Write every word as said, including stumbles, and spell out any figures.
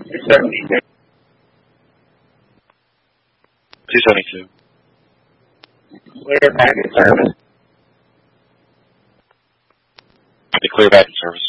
two seventy-two. Clear back in service. The clear back in service.